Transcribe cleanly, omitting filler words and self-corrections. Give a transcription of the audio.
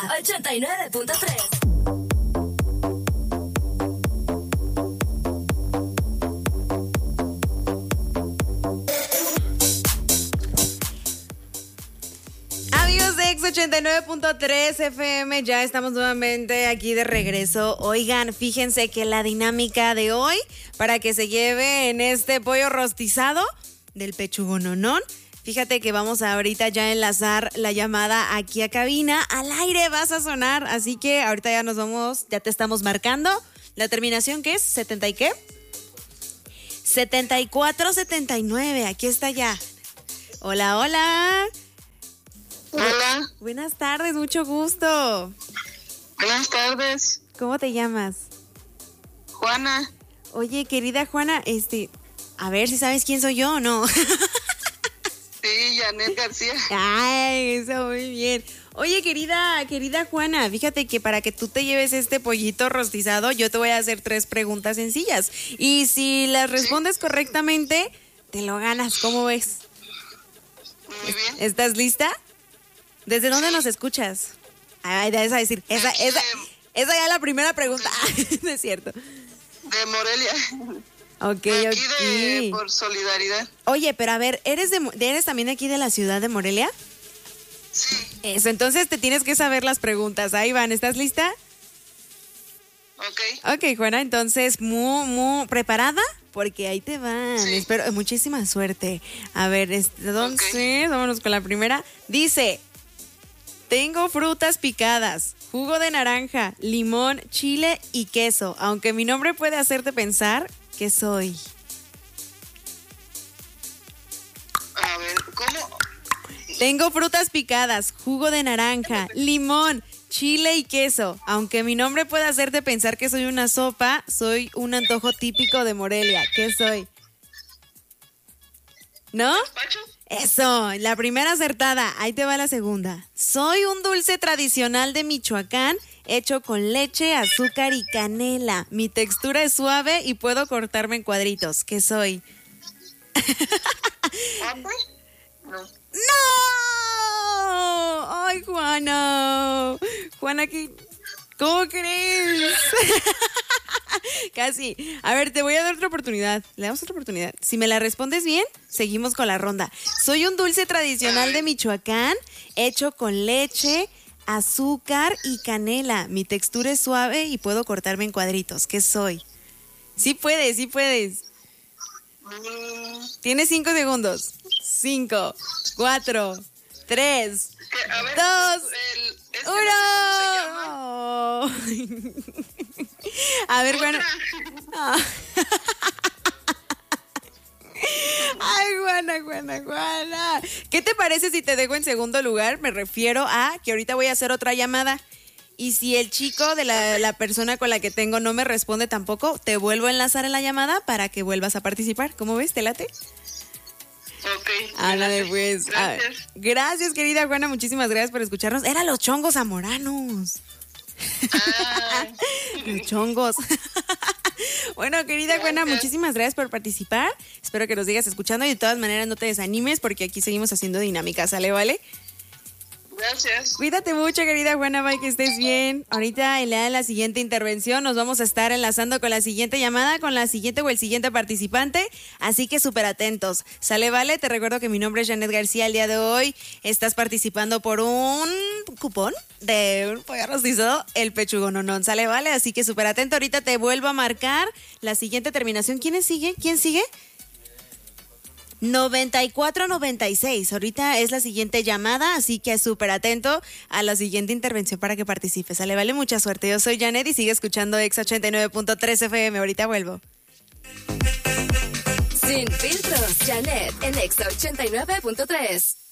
89.3. Amigos de X89.3 FM, ya estamos nuevamente aquí de regreso. Oigan, fíjense que la dinámica de hoy, para que se lleve en este pollo rostizado del pechugononón, fíjate que vamos a ahorita ya enlazar la llamada aquí a cabina. Al aire vas a sonar, así que ahorita ya nos vamos, ya te estamos marcando. La terminación, ¿qué es? ¿70 y qué? 7479, aquí está ya. Hola, hola. Hola. Buenas tardes, mucho gusto. Buenas tardes. ¿Cómo te llamas? Juana. Oye, querida Juana, a ver si sabes quién soy yo o no. Sí, Janet García. Ay, eso, muy bien. Oye, querida Juana, fíjate que para que tú te lleves este pollito rostizado, yo te voy a hacer 3 preguntas sencillas. Y si las respondes correctamente, te lo ganas. ¿Cómo ves? Muy bien. ¿Estás lista? ¿Desde dónde nos escuchas? Ay, debes decir, esa ya es la primera pregunta. No es cierto. De Morelia. Ok, Aquí por solidaridad. Oye, pero a ver, ¿eres también de aquí de la ciudad de Morelia? Sí. Eso, entonces te tienes que saber las preguntas. Ahí van, ¿estás lista? Ok. Ok, Juana, entonces, muy preparada, porque ahí te van. Sí. Espero, muchísima suerte. A ver, entonces, Okay. vámonos con la primera. Dice, tengo frutas picadas, jugo de naranja, limón, chile y queso. Aunque mi nombre puede hacerte pensar que soy. A ver, ¿cómo? Tengo frutas picadas, jugo de naranja, limón, chile y queso. Aunque mi nombre puede hacerte pensar que soy una sopa, soy un antojo típico de Morelia. ¿Qué soy? ¿No? ¿Pacho? Eso, la primera acertada. Ahí te va la segunda. Soy un dulce tradicional de Michoacán, hecho con leche, azúcar y canela. Mi textura es suave y puedo cortarme en cuadritos. ¿Qué soy? ¿Apple? No. ¡No! ¡Ay, Juana! Juana, ¿cómo crees? Casi. A ver, te voy a dar otra oportunidad. Le damos otra oportunidad. Si me la respondes bien, seguimos con la ronda. Soy un dulce tradicional de Michoacán, hecho con leche, azúcar y canela. Mi textura es suave y puedo cortarme en cuadritos. ¿Qué soy? Sí puedes, sí puedes. Tienes 5 segundos. 5, 4, 3, A ver, 2, no sé cómo se llama. 1. A ver, Juana. Ah. Ay, Juana. ¿Qué te parece si te dejo en segundo lugar? Me refiero a que ahorita voy a hacer otra llamada. Y si el chico de la persona con la que tengo no me responde tampoco, te vuelvo a enlazar en la llamada para que vuelvas a participar. ¿Cómo ves? ¿Te late? Ok. Ándale, pues. Gracias. Gracias, querida Juana. Muchísimas gracias por escucharnos. Eran los chongos zamoranos. Ah, Los chongos. Bueno, querida Juana, muchísimas gracias por participar. Espero que nos sigas escuchando y de todas maneras no te desanimes porque aquí seguimos haciendo dinámica, ¿sale, vale? gracias. Cuídate mucho, querida Juana, bye, que estés bien. Ahorita en la siguiente intervención nos vamos a estar enlazando con la siguiente llamada, con la siguiente o el siguiente participante, así que súper atentos. ¿Sale, vale? Te recuerdo que mi nombre es Janet García. El día de hoy estás participando por un cupón de un pollo rostizado, el pechugononón. ¿Sale, vale? Así que súper atento. Ahorita te vuelvo a marcar la siguiente terminación. ¿Quién sigue? 9496. Ahorita es la siguiente llamada, así que súper atento a la siguiente intervención para que participes. Sale, vale, mucha suerte. Yo soy Janet y sigue escuchando X89.3 FM. Ahorita vuelvo. Sin filtros, Janet en X89.3.